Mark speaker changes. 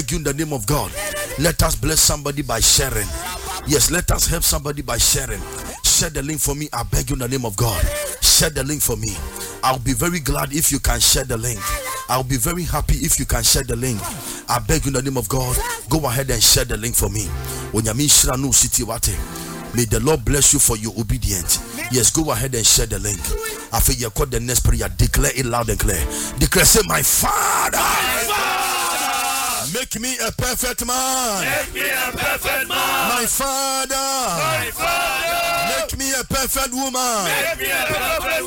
Speaker 1: beg you in the name of God. Let us bless somebody by sharing. Yes, let us help somebody by sharing. Share the link for me. I beg you in the name of God. Share the link for me. I'll be very glad if you can share the link. I'll be very happy if you can share the link. I beg you in the name of God. Go ahead and share the link for me. May the Lord bless you for your obedience. Yes, go ahead and share the link. After you call the next prayer, declare it loud and clear. Declare, say, my Father, make me a perfect man.
Speaker 2: Make me a perfect man.
Speaker 1: My Father,
Speaker 2: My Father,
Speaker 1: make me a perfect woman.
Speaker 2: make me a perfect